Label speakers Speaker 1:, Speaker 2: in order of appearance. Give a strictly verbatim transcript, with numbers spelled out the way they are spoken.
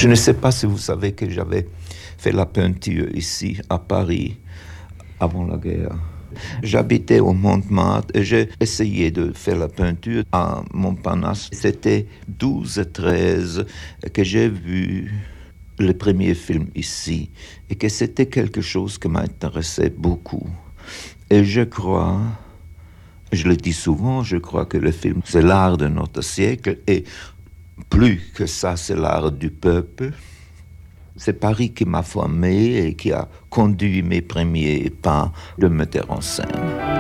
Speaker 1: Je ne sais pas si vous savez que j'avais fait la peinture ici, à Paris, avant la guerre. J'habitais au Montmartre et j'ai essayé de faire la peinture à Montparnasse. C'était douze treize que j'ai vu le premier film ici et que c'était quelque chose qui m'intéressait beaucoup. Et je crois, je le dis souvent, je crois que le film, c'est l'art de notre siècle et plus que ça, c'est l'art du peuple. C'est Paris qui m'a formé et qui a conduit mes premiers pas de metteur en scène.